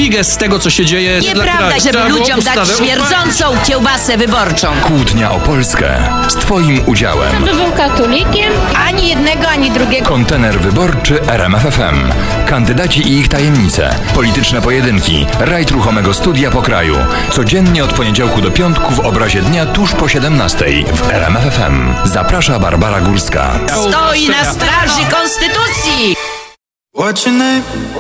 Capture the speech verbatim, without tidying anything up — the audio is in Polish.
figę z tego, co się dzieje. Nieprawda, żeby Trzeba było ludziom dać ustawę śmierdzącą kiełbasę wyborczą. Kłótnia o Polskę z twoim udziałem. By był katolikiem? Ani jednego, ani drugiego. Kontener wyborczy R M F F M. Kandydaci i ich tajemnice. Polityczne pojedynki. Rajd ruchomego studia po kraju. Codziennie od poniedziałku do piątku w obrazie dnia tuż po siedemnastej w R M F F M. Zaprasza Barbara Górska. Stoi na straży konstytucji. What's your name?